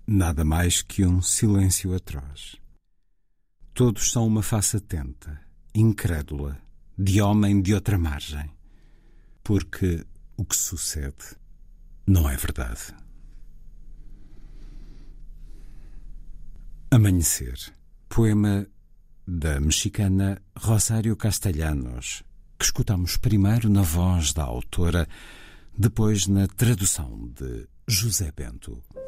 nada mais que um silêncio atroz. Todos são uma face atenta, incrédula, de homem de outra margem, porque o que sucede não é verdade. Amanhecer, poema da mexicana Rosário Castellanos, que escutamos primeiro na voz da autora, depois na tradução de José Bento.